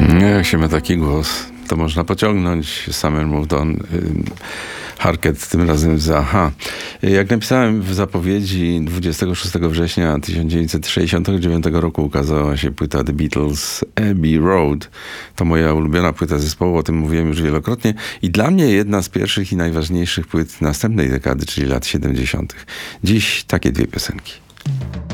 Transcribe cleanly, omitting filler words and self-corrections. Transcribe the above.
Jak się ma taki głos, to można pociągnąć. Summer Moved On. Harket, tym razem z Aha. Jak napisałem w zapowiedzi, 26 września 1969 roku ukazała się płyta The Beatles Abbey Road. To moja ulubiona płyta zespołu, o tym mówiłem już wielokrotnie. I dla mnie jedna z pierwszych i najważniejszych płyt następnej dekady, czyli lat 70. Dziś takie dwie piosenki.